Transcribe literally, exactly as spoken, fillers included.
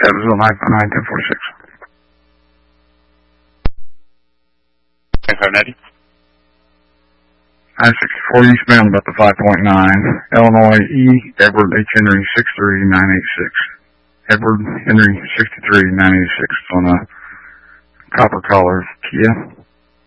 Evansville nine ten forty-six. five ninety. I sixty-four eastbound about the five point nine. Illinois E. Edward H. Henry six three nine eight six. Edward Henry sixty-three nine eight six on a copper collar Kia.